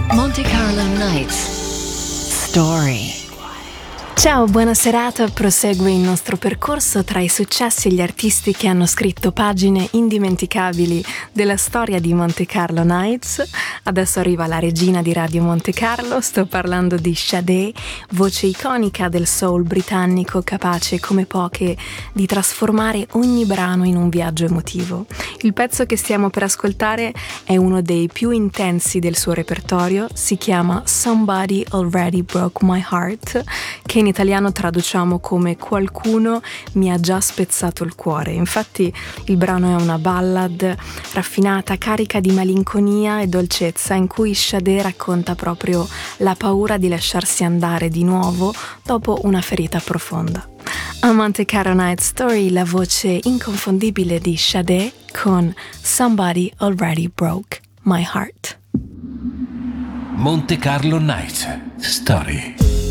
Monte Carlo Nights Story. Ciao, buona serata. Prosegue il nostro percorso tra i successi e gli artisti che hanno scritto pagine indimenticabili della storia di Monte Carlo Nights. Adesso arriva la regina di Radio Monte Carlo, sto parlando di Sade, voce iconica del soul britannico capace come poche di trasformare ogni brano in un viaggio emotivo. Il pezzo che stiamo per ascoltare è uno dei più intensi del suo repertorio, si chiama Somebody Already Broke My Heart, che in italiano traduciamo come Qualcuno mi ha già spezzato il cuore. Infatti il brano è una ballad raffinata, carica di malinconia e dolcezza, in cui Sade racconta proprio la paura di lasciarsi andare di nuovo dopo una ferita profonda. A Monte Carlo Night Story, la voce inconfondibile di Sade con Somebody Already Broke My Heart. Monte Carlo Night Story.